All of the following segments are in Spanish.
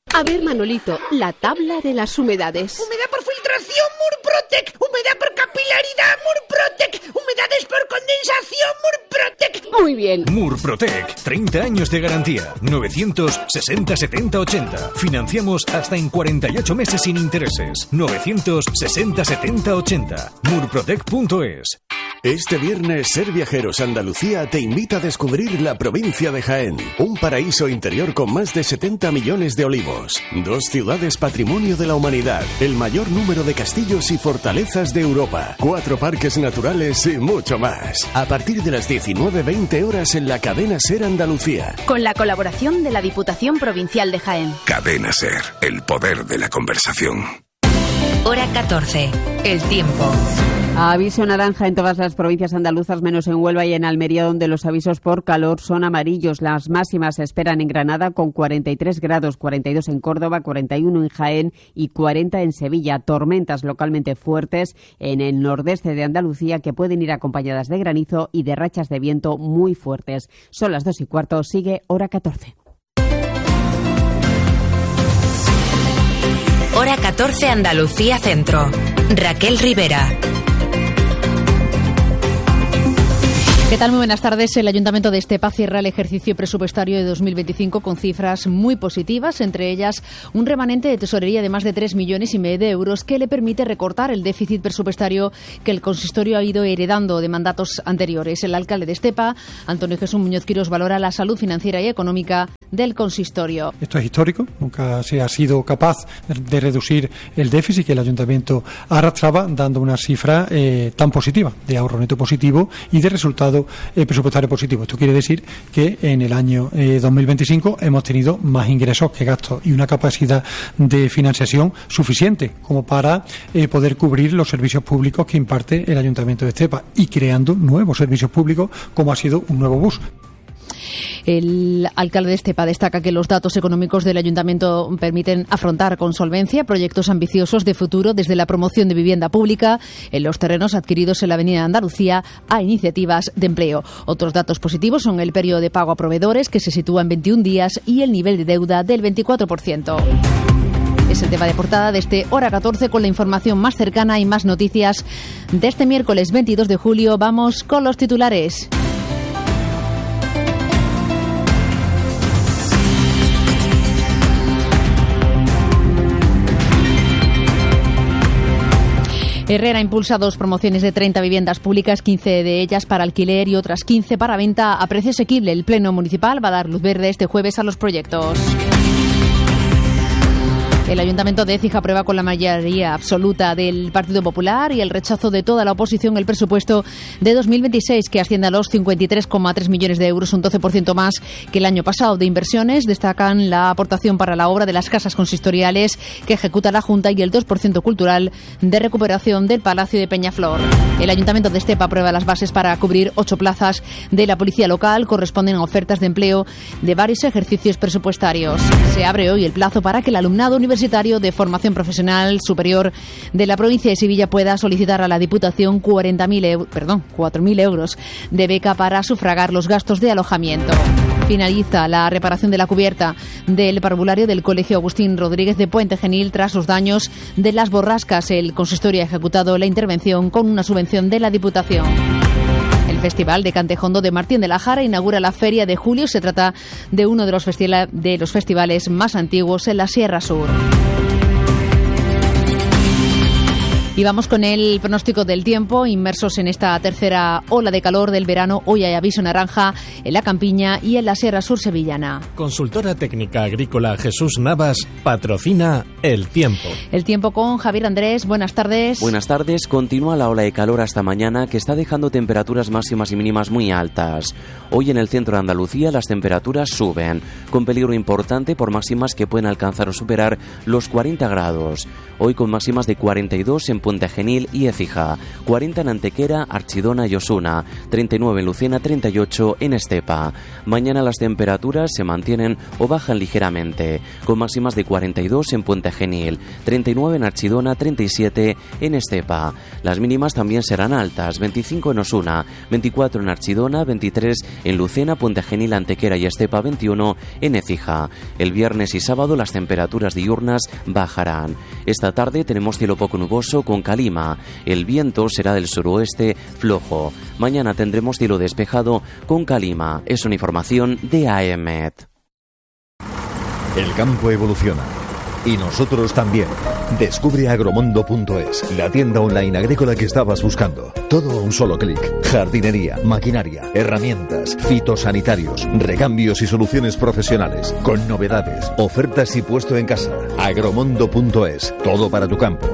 A ver, Manolito, la tabla de las humedades. Humedad por filtración, Murprotec. Humedad por capilaridad, Murprotec. Humedades por condensación, Murprotec. Muy bien. Murprotec, 30 años de garantía. 960 70 80. Financiamos hasta en 48 meses sin intereses. 960 70 80. Murprotec.es. Este viernes, Ser Viajeros Andalucía te invita a descubrir la provincia de Jaén, un paraíso interior con más de 70 millones de olivos, 2 ciudades patrimonio de la humanidad, el mayor número de castillos y fortalezas de Europa, 4 parques naturales y mucho más. A partir de las 19:20 horas en la cadena Ser Andalucía. Con la colaboración de la Diputación Provincial de Jaén. Cadena Ser, el poder de la conversación. Hora 14, el tiempo. Aviso naranja en todas las provincias andaluzas, menos en Huelva y en Almería, donde los avisos por calor son amarillos. Las máximas se esperan en Granada con 43 grados, 42 en Córdoba, 41 en Jaén y 40 en Sevilla. Tormentas localmente fuertes en el nordeste de Andalucía que pueden ir acompañadas de granizo y de rachas de viento muy fuertes. Son las 2:15, sigue Hora 14. Hora 14, Andalucía Centro. Raquel Rivera. ¿Qué tal? Muy buenas tardes. El Ayuntamiento de Estepa cierra el ejercicio presupuestario de 2025 con cifras muy positivas, entre ellas un remanente de tesorería de más de 3,5 millones de euros que le permite recortar el déficit presupuestario que el consistorio ha ido heredando de mandatos anteriores. El alcalde de Estepa, Antonio Jesús Muñoz Quirós, valora la salud financiera y económica del consistorio. Esto es histórico, nunca se ha sido capaz de reducir el déficit que el Ayuntamiento arrastraba, dando una cifra tan positiva, de ahorro neto positivo y de resultado presupuestario positivo. Esto quiere decir que en el año 2025 hemos tenido más ingresos que gastos y una capacidad de financiación suficiente como para poder cubrir los servicios públicos que imparte el Ayuntamiento de Estepa y creando nuevos servicios públicos como ha sido un nuevo bus. El alcalde de Estepa destaca que los datos económicos del ayuntamiento permiten afrontar con solvencia proyectos ambiciosos de futuro, desde la promoción de vivienda pública en los terrenos adquiridos en la Avenida Andalucía a iniciativas de empleo. Otros datos positivos son el periodo de pago a proveedores, que se sitúa en 21 días, y el nivel de deuda del 24%. Es el tema de portada de este Hora 14, con la información más cercana y más noticias de este miércoles 22 de julio. Vamos con los titulares. Herrera impulsa 2 promociones de 30 viviendas públicas, 15 de ellas para alquiler y otras 15 para venta a precio asequible. El Pleno Municipal va a dar luz verde este jueves a los proyectos. El Ayuntamiento de Écija aprueba con la mayoría absoluta del Partido Popular y el rechazo de toda la oposición el presupuesto de 2026, que asciende a los 53,3 millones de euros, un 12% más que el año pasado. De inversiones destacan la aportación para la obra de las casas consistoriales que ejecuta la Junta y el 2% cultural de recuperación del Palacio de Peñaflor. El Ayuntamiento de Estepa aprueba las bases para cubrir 8 plazas de la Policía Local, corresponden a ofertas de empleo de varios ejercicios presupuestarios. Se abre hoy el plazo para que el alumnado universitario de formación profesional superior de la provincia de Sevilla pueda solicitar a la Diputación 4.000 euros de beca para sufragar los gastos de alojamiento. Finaliza la reparación de la cubierta del parvulario del Colegio Agustín Rodríguez de Puente Genil tras los daños de las borrascas. El consistorio ha ejecutado la intervención con una subvención de la Diputación. El Festival de Cantejondo de Martín de la Jara inaugura la Feria de Julio. Se trata de uno de los festivales más antiguos en la Sierra Sur. Y vamos con el pronóstico del tiempo. Inmersos en esta tercera ola de calor del verano, hoy hay aviso naranja en la Campiña y en la Sierra Sur sevillana. Consultora técnica agrícola Jesús Navas patrocina el tiempo. El tiempo con Javier Andrés. Buenas tardes. Buenas tardes. Continúa la ola de calor hasta mañana, que está dejando temperaturas máximas y mínimas muy altas. Hoy en el centro de Andalucía las temperaturas suben, con peligro importante por máximas que pueden alcanzar o superar los 40 grados. Hoy con máximas de 42 en Puente Genil y Écija, 40 en Antequera, Archidona y Osuna, 39 en Lucena, 38 en Estepa. Mañana las temperaturas se mantienen o bajan ligeramente, con máximas de 42 en Puente Genil, 39 en Archidona, 37 en Estepa. Las mínimas también serán altas, 25 en Osuna, 24 en Archidona, 23 en Lucena, Puente Genil, Antequera y Estepa, 21 en Écija. El viernes y sábado las temperaturas diurnas bajarán. Esta tarde tenemos cielo poco nuboso con calima. El viento será del suroeste flojo. Mañana tendremos cielo despejado con calima. Es una información de AEMET. El campo evoluciona. Y nosotros también. Descubre agromondo.es, la tienda online agrícola que estabas buscando. Todo a un solo clic. Jardinería, maquinaria, herramientas, fitosanitarios, recambios y soluciones profesionales. Con novedades, ofertas y puesto en casa. Agromondo.es, todo para tu campo.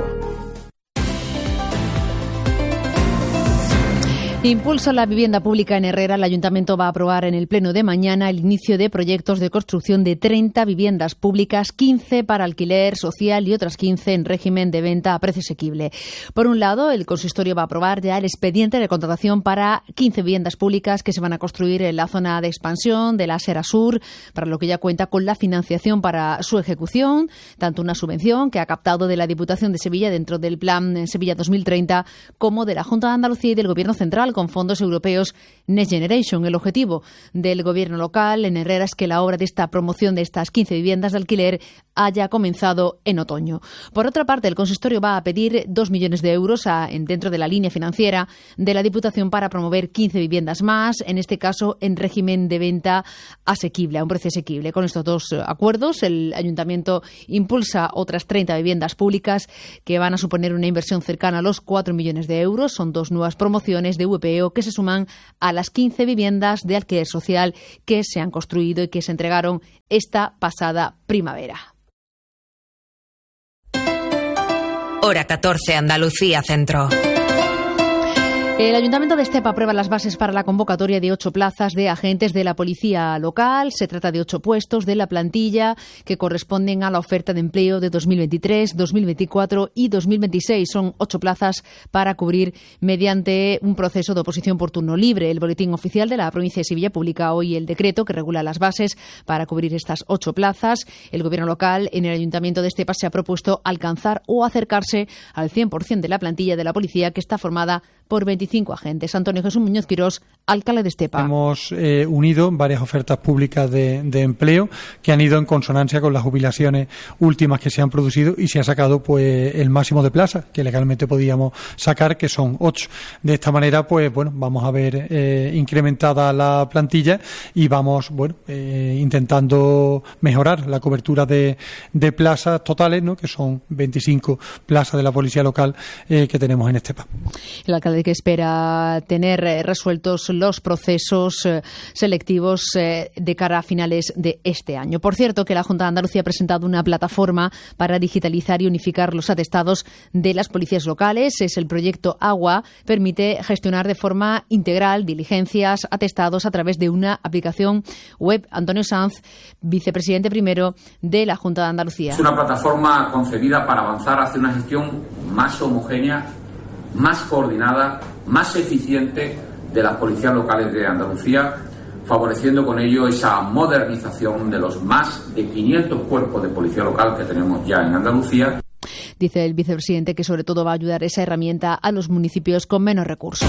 Impulsa la vivienda pública en Herrera. El Ayuntamiento va a aprobar en el pleno de mañana el inicio de proyectos de construcción de 30 viviendas públicas, 15 para alquiler social y otras 15 en régimen de venta a precio asequible. Por un lado, el consistorio va a aprobar ya el expediente de contratación para 15 viviendas públicas que se van a construir en la zona de expansión de la Sera Sur, para lo que ya cuenta con la financiación para su ejecución, tanto una subvención que ha captado de la Diputación de Sevilla dentro del Plan Sevilla 2030 como de la Junta de Andalucía y del Gobierno Central con fondos europeos Next Generation. El objetivo del Gobierno local en Herrera es que la obra de esta promoción de estas 15 viviendas de alquiler haya comenzado en otoño. Por otra parte, el consistorio va a pedir 2 millones de euros dentro de la línea financiera de la Diputación para promover 15 viviendas más, en este caso en régimen de venta asequible, a un precio asequible. Con estos dos acuerdos, el Ayuntamiento impulsa otras 30 viviendas públicas que van a suponer una inversión cercana a los 4 millones de euros. Son dos nuevas promociones de VPO que se suman a las 15 viviendas de alquiler social que se han construido y que se entregaron esta pasada primavera. Hora 14, Andalucía Centro. El Ayuntamiento de Estepa aprueba las bases para la convocatoria de 8 plazas de agentes de la policía local. Se trata de 8 puestos de la plantilla que corresponden a la oferta de empleo de 2023, 2024 y 2026. Son 8 plazas para cubrir mediante un proceso de oposición por turno libre. El boletín oficial de la provincia de Sevilla publica hoy el decreto que regula las bases para cubrir estas 8 plazas. El Gobierno local en el Ayuntamiento de Estepa se ha propuesto alcanzar o acercarse al 100% de la plantilla de la policía, que está formada por 25 agentes. Antonio Jesús Muñoz Quirós, alcalde de Estepa. Hemos unido varias ofertas públicas de empleo que han ido en consonancia con las jubilaciones últimas que se han producido y se ha sacado pues el máximo de plazas que legalmente podíamos sacar, que son 8. De esta manera, pues bueno, vamos a ver incrementada la plantilla y vamos intentando mejorar la cobertura de plazas totales, ¿no?, que son 25 plazas de la policía local que tenemos en Estepa. El alcalde que espera tener resueltos los procesos selectivos de cara a finales de este año. Por cierto, que la Junta de Andalucía ha presentado una plataforma para digitalizar y unificar los atestados de las policías locales. Es el proyecto Agua. Permite gestionar de forma integral diligencias, atestados a través de una aplicación web. Antonio Sanz, vicepresidente primero de la Junta de Andalucía. Es una plataforma concebida para avanzar hacia una gestión más homogénea, más coordinada, más eficiente de las policías locales de Andalucía, favoreciendo con ello esa modernización de los más de 500 cuerpos de policía local que tenemos ya en Andalucía. Dice el vicepresidente que sobre todo va a ayudar esa herramienta a los municipios con menos recursos.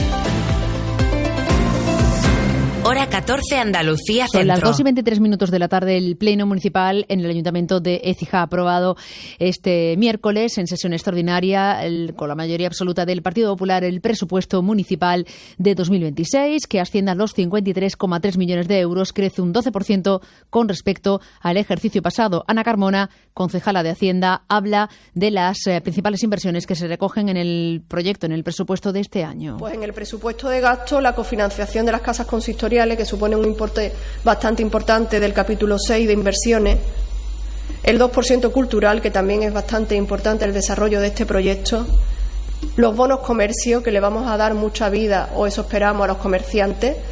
Hora 14, Andalucía Centro. Son las 2:23 de la tarde. El Pleno Municipal en el Ayuntamiento de Écija ha aprobado este miércoles en sesión extraordinaria con la mayoría absoluta del Partido Popular el presupuesto municipal de 2026, que asciende a los 53,3 millones de euros, crece un 12% con respecto al ejercicio pasado. Ana Carmona, concejala de Hacienda, habla de las principales inversiones que se recogen en el proyecto, en el presupuesto de este año. Pues en el presupuesto de gasto, la cofinanciación de las casas consistoriales, que supone un importe bastante importante del capítulo 6 de inversiones, el 2% cultural, que también es bastante importante el desarrollo de este proyecto, los bonos comercio, que le vamos a dar mucha vida, o eso esperamos, a los comerciantes.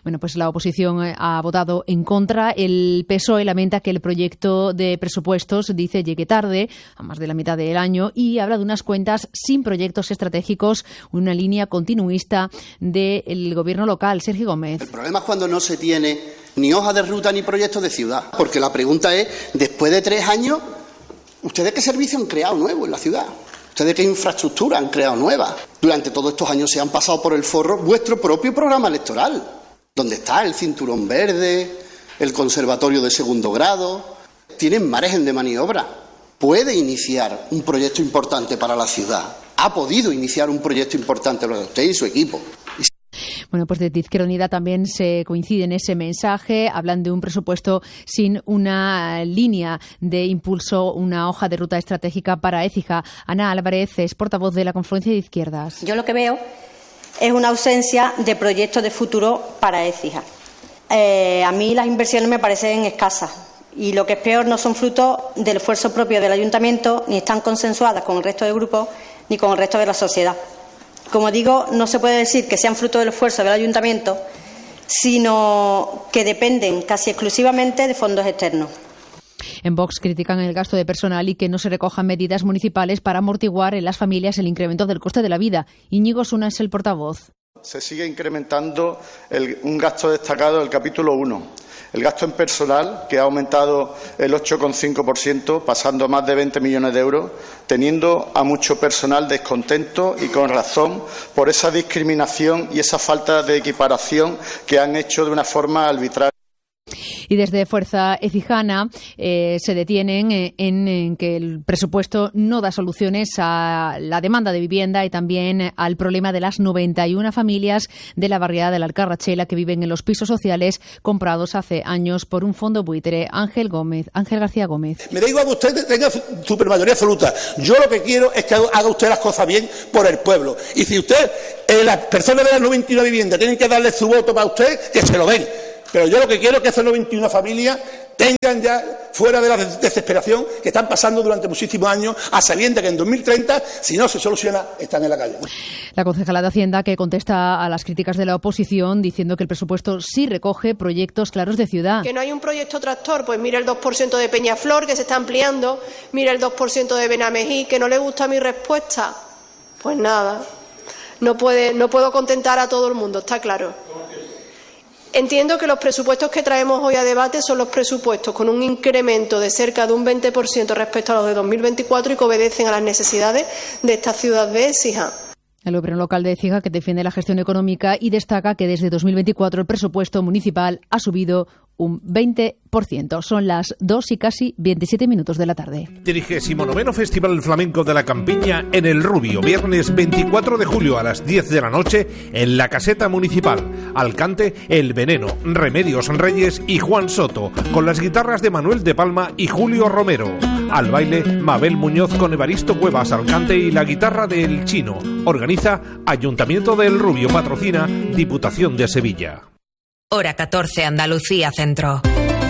Bueno, pues la oposición ha votado en contra. El PSOE lamenta que el proyecto de presupuestos, dice, llegue tarde, a más de la mitad del año, y habla de unas cuentas sin proyectos estratégicos, una línea continuista del gobierno local. Sergio Gómez. El problema es cuando no se tiene ni hoja de ruta ni proyecto de ciudad, porque la pregunta es, después de 3 años, ¿ustedes qué servicio han creado nuevo en la ciudad? ¿Ustedes qué infraestructura han creado nueva? Durante todos estos años se han pasado por el forro vuestro propio programa electoral, donde está el cinturón verde, el conservatorio de segundo grado. Tienen margen de maniobra. Puede iniciar un proyecto importante para la ciudad. Ha podido iniciar un proyecto importante para usted y su equipo. Bueno, pues de Izquierda Unida también se coincide en ese mensaje. Hablan de un presupuesto sin una línea de impulso, una hoja de ruta estratégica para Écija. Ana Álvarez es portavoz de la Confluencia de Izquierdas. Yo lo que veo es una ausencia de proyectos de futuro para Écija. A mí las inversiones me parecen escasas y lo que es peor, no son fruto del esfuerzo propio del ayuntamiento, ni están consensuadas con el resto de grupos ni con el resto de la sociedad. Como digo, no se puede decir que sean fruto del esfuerzo del ayuntamiento, sino que dependen casi exclusivamente de fondos externos. En Vox critican el gasto de personal y que no se recojan medidas municipales para amortiguar en las familias el incremento del coste de la vida. Íñigo Suna es el portavoz. Se sigue incrementando un gasto destacado del capítulo 1. El gasto en personal, que ha aumentado el 8,5%, pasando a más de 20 millones de euros, teniendo a mucho personal descontento y con razón por esa discriminación y esa falta de equiparación que han hecho de una forma arbitraria. Y desde Fuerza Écijana se detienen en que el presupuesto no da soluciones a la demanda de vivienda y también al problema de las 91 familias de la barriada de la Alcarrachela que viven en los pisos sociales comprados hace años por un fondo buitre. Ángel García Gómez. Me da igual que usted tenga supermayoría absoluta. Yo lo que quiero es que haga usted las cosas bien por el pueblo. Y si usted, las personas de las 91 viviendas tienen que darle su voto para usted, que se lo den. Pero yo lo que quiero es que esas 91 familias tengan ya fuera de la desesperación que están pasando durante muchísimos años, a sabiendas que en 2030, si no se soluciona, están en la calle. La concejala de Hacienda, que contesta a las críticas de la oposición diciendo que el presupuesto sí recoge proyectos claros de ciudad. Que no hay un proyecto tractor, pues mira el 2% de Peñaflor, que se está ampliando, mira el 2% de Benamejí, que no le gusta mi respuesta. Pues nada, no puedo contentar a todo el mundo, está claro. Entiendo que los presupuestos que traemos hoy a debate son los presupuestos con un incremento de cerca de un 20% respecto a los de 2024 y que obedecen a las necesidades de esta ciudad de Écija. El gobierno local de Écija, que defiende la gestión económica y destaca que desde 2024 el presupuesto municipal ha subido un 20%. Son las 2 y casi 27 minutos de la tarde. 39º Festival Flamenco de la Campiña en El Rubio, viernes 24 de julio a las 10 de la noche en la Caseta Municipal. Al cante El Veneno, Remedios Reyes y Juan Soto, con las guitarras de Manuel de Palma y Julio Romero. Al baile Mabel Muñoz con Evaristo Cuevas al cante y la guitarra de El Chino. Organiza Ayuntamiento de El Rubio, patrocina Diputación de Sevilla. Hora 14, Andalucía Centro.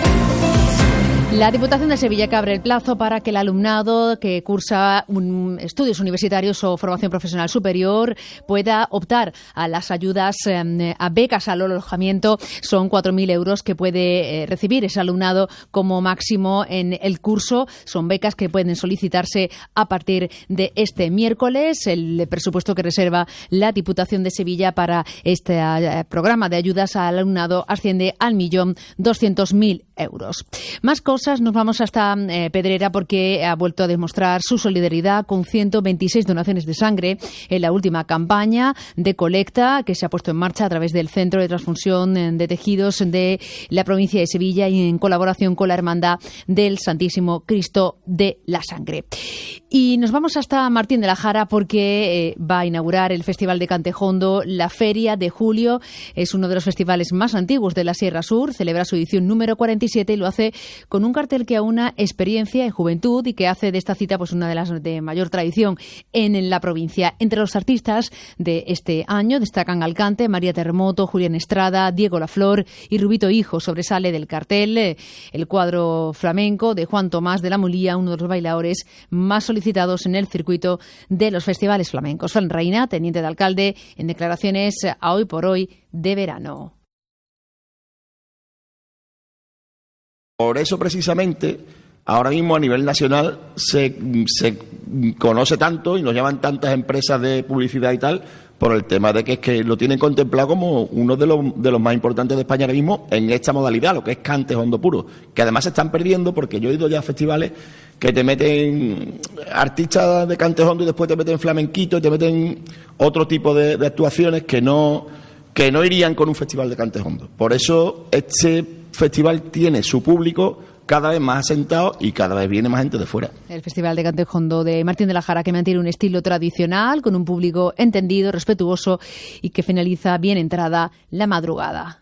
La Diputación de Sevilla que abre el plazo para que el alumnado que cursa estudios universitarios o formación profesional superior pueda optar a las ayudas a becas al alojamiento. Son 4.000 euros que puede recibir ese alumnado como máximo en el curso. Son becas que pueden solicitarse a partir de este miércoles. El presupuesto que reserva la Diputación de Sevilla para este programa de ayudas al alumnado asciende al 1.200.000 euros. Más cosas, nos vamos hasta Pedrera porque ha vuelto a demostrar su solidaridad con 126 donaciones de sangre en la última campaña de colecta que se ha puesto en marcha a través del Centro de Transfusión de Tejidos de la provincia de Sevilla y en colaboración con la Hermandad del Santísimo Cristo de la Sangre. Y nos vamos hasta Martín de la Jara porque va a inaugurar el Festival de Cantejondo. La Feria de Julio es uno de los festivales más antiguos de la Sierra Sur, celebra su edición número 47 y lo hace con un cartel que aúna experiencia y juventud y que hace de esta cita pues una de las de mayor tradición en la provincia. Entre los artistas de este año destacan Alcante, María Terremoto, Julián Estrada, Diego Laflor y Rubito Hijo. Sobresale del cartel el cuadro flamenco de Juan Tomás de la Mulía, uno de los bailadores más solicitados en el circuito de los festivales flamencos. Fran Reina, teniente de alcalde, en declaraciones a Hoy por Hoy de verano. Por eso precisamente ahora mismo a nivel nacional se conoce tanto y nos llaman tantas empresas de publicidad y tal por el tema de que es que lo tienen contemplado como uno de los más importantes de España ahora mismo en esta modalidad, lo que es cante hondo puro, que además se están perdiendo porque yo he ido ya a festivales que te meten artistas de cante hondo y después te meten flamenquito y te meten otro tipo de actuaciones que no irían con un festival de cante hondo. Por eso este festival tiene su público cada vez más asentado y cada vez viene más gente de fuera. El Festival de Cante Hondo de Martín de la Jara, que mantiene un estilo tradicional, con un público entendido, respetuoso y que finaliza bien entrada la madrugada.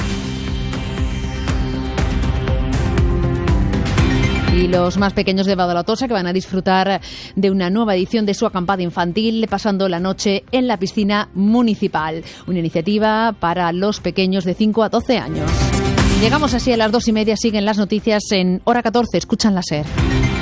Y los más pequeños de Badalatosa, que van a disfrutar de una nueva edición de su acampada infantil, pasando la noche en la piscina municipal. Una iniciativa para los pequeños de 5 a 12 años. Llegamos así a las 2:30, siguen las noticias en Hora 14, escuchan la SER.